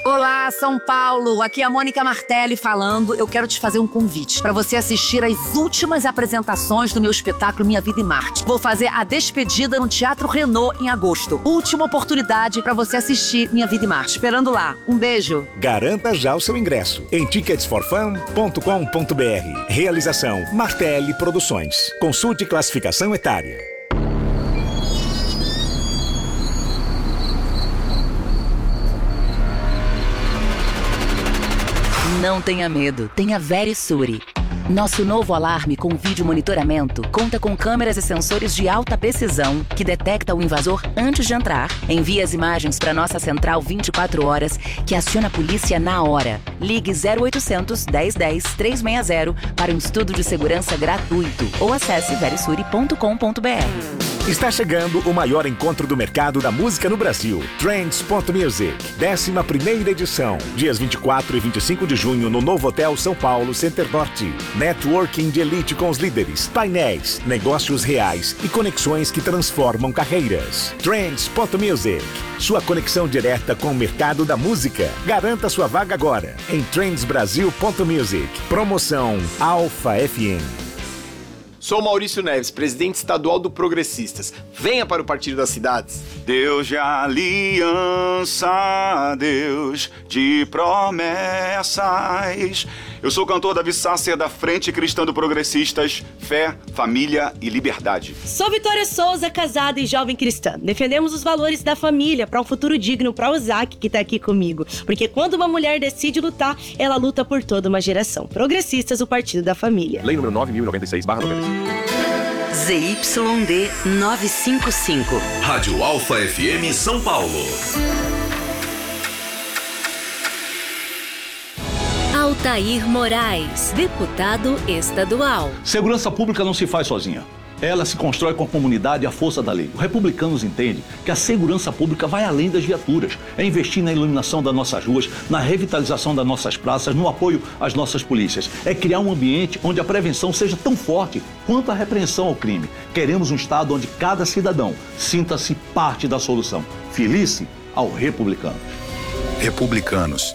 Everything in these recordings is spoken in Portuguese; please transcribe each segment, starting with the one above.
Olá, São Paulo! Aqui é a Mônica Martelli falando. Eu quero te fazer um convite para você assistir às últimas apresentações do meu espetáculo Minha Vida em Marte. Vou fazer a despedida no Teatro Renault em agosto. Última oportunidade para você assistir Minha Vida em Marte. Esperando lá. Um beijo. Garanta já o seu ingresso em ticketsforfun.com.br. Realização Martelli Produções. Consulte classificação etária. Não tenha medo, tenha Verisure. Nosso novo alarme com vídeo monitoramento conta com câmeras e sensores de alta precisão que detecta o invasor antes de entrar, envia as imagens para nossa central 24 horas, que aciona a polícia na hora. Ligue 0800 1010 360 para um estudo de segurança gratuito ou acesse verisure.com.br. Está chegando o maior encontro do mercado da música no Brasil, Trends.music, 11ª edição, dias 24 e 25 de junho no Novo Hotel São Paulo Center Norte. Networking de elite com os líderes, painéis, negócios reais e conexões que transformam carreiras. Trends.music, sua conexão direta com o mercado da música. Garanta sua vaga agora em trendsbrasil.music. Promoção Alfa FM. Sou Maurício Neves, presidente estadual do Progressistas. Venha para o Partido das Cidades. Deus de aliança, Deus de promessas. Eu sou cantor Davi Sasser, da Frente Cristã do Progressistas, Fé, Família e Liberdade. Sou Vitória Souza, casada e jovem cristã. Defendemos os valores da família para um futuro digno para o Isaac, que está aqui comigo. Porque quando uma mulher decide lutar, ela luta por toda uma geração. Progressistas, o Partido da Família. Lei número 9.096/95. ZYD 955. Rádio Alfa FM São Paulo. Altair Moraes, deputado estadual. Segurança pública não se faz sozinha. Ela se constrói com a comunidade e a força da lei. Os republicanos entendem que a segurança pública vai além das viaturas. É investir na iluminação das nossas ruas, na revitalização das nossas praças, no apoio às nossas polícias. É criar um ambiente onde a prevenção seja tão forte quanto a repreensão ao crime. Queremos um estado onde cada cidadão sinta-se parte da solução. Felice ao Republicanos. Republicanos.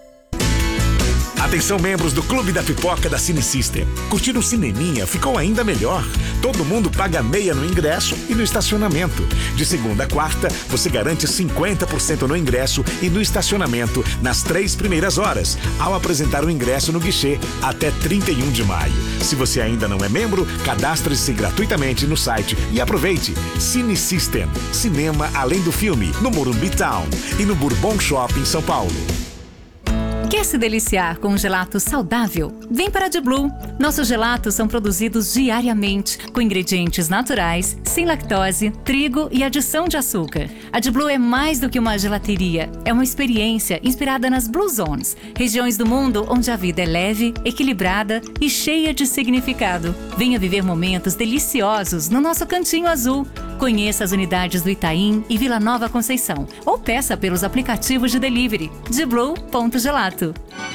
Atenção, membros do Clube da Pipoca da Cine System. Curtir um cineminha ficou ainda melhor. Todo mundo paga meia no ingresso e no estacionamento. De segunda a quarta, você garante 50% no ingresso e no estacionamento nas 3 primeiras horas, ao apresentar o ingresso no guichê até 31 de maio. Se você ainda não é membro, cadastre-se gratuitamente no site e aproveite. Cine System, cinema além do filme, no Morumbi Town e no Bourbon Shopping São Paulo. Quer se deliciar com um gelato saudável? Vem para a De Blue. Nossos gelatos são produzidos diariamente, com ingredientes naturais, sem lactose, trigo e adição de açúcar. A De Blue é mais do que uma gelateria, é uma experiência inspirada nas Blue Zones, regiões do mundo onde a vida é leve, equilibrada e cheia de significado. Venha viver momentos deliciosos no nosso Cantinho Azul. Conheça as unidades do Itaim e Vila Nova Conceição, ou peça pelos aplicativos de delivery. DeBlue.gelato.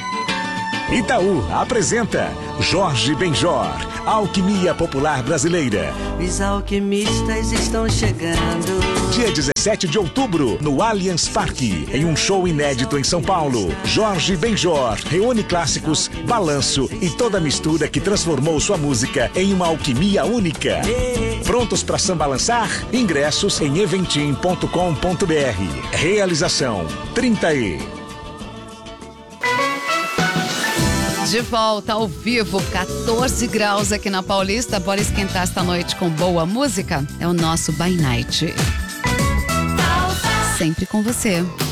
Itaú apresenta Jorge Benjor, Alquimia Popular Brasileira. Os alquimistas estão chegando. Dia 17 de outubro, no Allianz Parque, em um show inédito em São Paulo. Jorge Benjor reúne clássicos, balanço e toda a mistura que transformou sua música em uma alquimia única. Prontos para sambalançar? Ingressos em eventim.com.br. Realização 30E. De volta ao vivo, 14 graus aqui na Paulista. Bora esquentar esta noite com boa música? É o nosso By Night. Sempre com você.